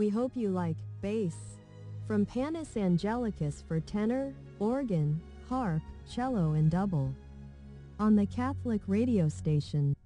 We hope you like bass from Panis Angelicus for tenor, organ, harp, cello and double on the Catholic radio station.